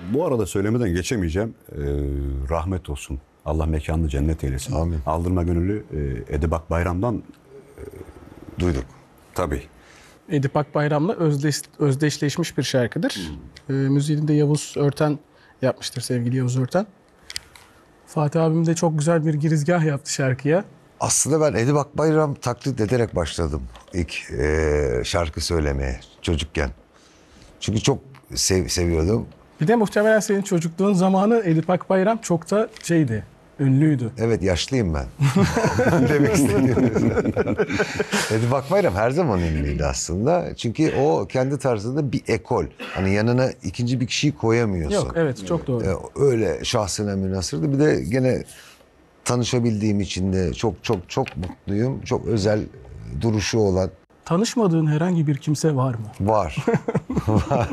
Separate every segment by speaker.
Speaker 1: Bu arada söylemeden geçemeyeceğim. Rahmet olsun. Allah mekanını cennet eylesin.
Speaker 2: Amin.
Speaker 1: Aldırma Gönüllü Edip Akbayram'dan
Speaker 2: Duyduk.
Speaker 1: tabii.
Speaker 3: Edip Akbayram'la özdeşleşmiş bir şarkıdır. Müziğini de Yavuz Örten yapmıştır, sevgili Yavuz Örten. Fatih abim de çok güzel bir girizgah yaptı şarkıya.
Speaker 2: Aslında ben Edip Akbayram taklit ederek başladım ilk şarkı söylemeye çocukken. Çünkü çok seviyordum.
Speaker 3: Bir de muhtemelen senin çocukluğun zamanı Edip Akbayram çok da ünlüydü.
Speaker 2: Evet, yaşlıyım ben. Demek istediğim. Edip Akbayram her zaman ünlüydü aslında. Çünkü o kendi tarzında bir ekol. Hani yanına ikinci bir kişiyi koyamıyorsun.
Speaker 3: Yok, evet, çok doğru.
Speaker 2: Öyle şahsına münhasırdı. Bir de gene tanışabildiğim için de çok mutluyum. Çok özel duruşu olan.
Speaker 3: Tanışmadığın herhangi bir kimse var mı?
Speaker 2: Var. Var.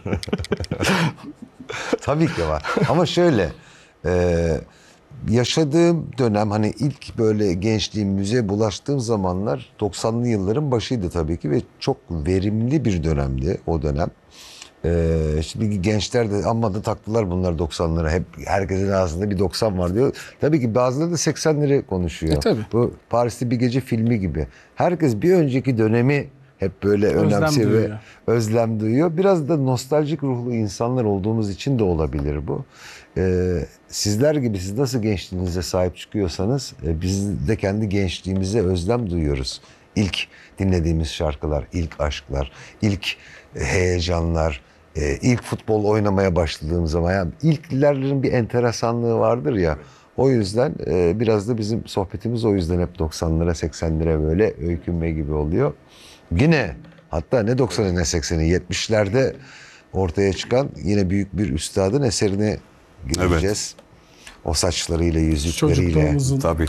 Speaker 2: Tabii ki var. Ama şöyle... yaşadığım dönem, hani ilk böyle gençliğim, müziğe bulaştığım zamanlar 90'lı yılların başıydı tabii ki ve çok verimli bir dönemdi o dönem. Şimdi gençler de amma da taktılar bunlar 90'lara. Hep herkesin ağzında bir 90 var diyor. Tabii ki bazıları da 80'leri konuşuyor.
Speaker 3: Tabii.
Speaker 2: Bu Paris'te Bir Gece filmi gibi. Herkes bir önceki dönemi hep böyle önemsiyor ve özlem duyuyor. Biraz da nostaljik ruhlu insanlar olduğumuz için de olabilir bu. Sizler gibi siz nasıl gençliğinize sahip çıkıyorsanız biz de kendi gençliğimize özlem duyuyoruz. İlk dinlediğimiz şarkılar, ilk aşklar, ilk heyecanlar, ilk futbol oynamaya başladığım zaman. Yani ilklerin bir enteresanlığı vardır ya. O yüzden biraz da bizim sohbetimiz o yüzden hep 90'lara 80'lere böyle öykünme gibi oluyor. Yine hatta ne 90'ı ne 80'i 70'lerde ortaya çıkan yine büyük bir üstadın eserini göreceğiz. Evet. O saçlarıyla, yüzükleriyle.
Speaker 3: Çocukluğumuzun.
Speaker 1: Tabii.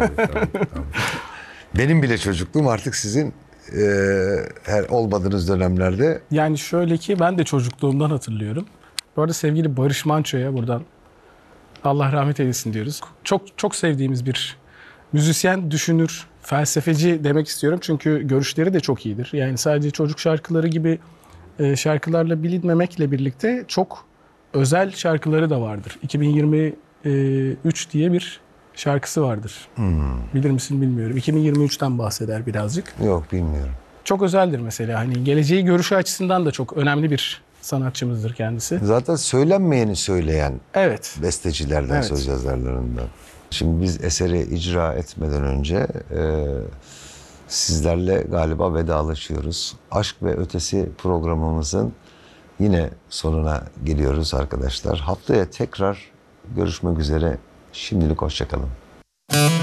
Speaker 2: Benim bile çocukluğum artık sizin her olmadığınız dönemlerde.
Speaker 3: Yani şöyle ki ben de çocukluğumdan hatırlıyorum. Bu arada sevgili Barış Manço'ya buradan Allah rahmet eylesin diyoruz. Çok sevdiğimiz bir müzisyen, düşünür, felsefeci demek istiyorum. Çünkü görüşleri de çok iyidir. Yani sadece çocuk şarkıları gibi şarkılarla bilinmemekle birlikte çok özel şarkıları da vardır. 2023 diye bir şarkısı vardır. Bilir misin bilmiyorum. 2023'ten bahseder birazcık.
Speaker 2: Yok, bilmiyorum.
Speaker 3: Çok özeldir mesela. Hani geleceği görüşü açısından da çok önemli bir sanatçımızdır kendisi.
Speaker 2: Zaten söylenmeyeni söyleyen bestecilerden,
Speaker 3: Evet.
Speaker 2: söz yazarlarından. Şimdi biz eseri icra etmeden önce sizlerle galiba vedalaşıyoruz. Aşk ve Ötesi programımızın yine sonuna geliyoruz arkadaşlar. Haftaya tekrar görüşmek üzere. Şimdilik hoşça kalın.